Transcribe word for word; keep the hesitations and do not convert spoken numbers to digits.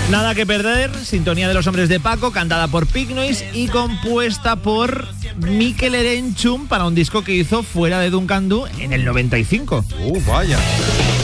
Nada que perder, sintonía de los hombres de Paco, cantada por Pig Noise y compuesta por Mikel Erenchun para un disco que hizo Fuera de Duncan Du en el noventa y cinco. ¡Uh, vaya!